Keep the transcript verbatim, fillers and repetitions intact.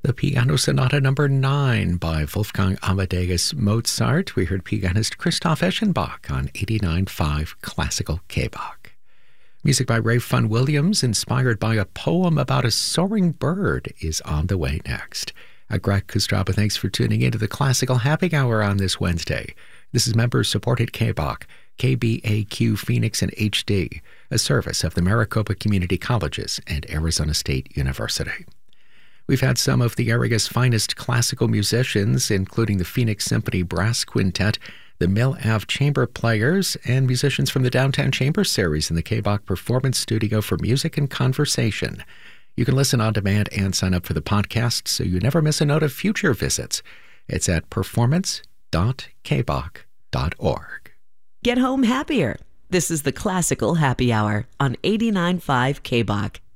the Piano Sonata number nine by Wolfgang Amadeus Mozart. We heard pianist Christoph Eschenbach on eighty-nine point five Classical K-Bach. Music by Ray Fun Williams, inspired by a poem about a soaring bird, is on the way next. I'm Greg Kostraba. Thanks for tuning into the Classical Happy Hour on this Wednesday. This is member-supported K-Bach, K B A Q Phoenix and H D, a service of the Maricopa Community Colleges and Arizona State University. We've had some of the area's finest classical musicians, including the Phoenix Symphony Brass Quintet, the Mill Ave Chamber Players, and musicians from the Downtown Chamber Series in the K-Bach Performance Studio for Music and Conversation. You can listen on demand and sign up for the podcast so you never miss a note of future visits. It's at performance dot k bach dot org. Get home happier. This is the Classical Happy Hour on eighty-nine point five K-Bach.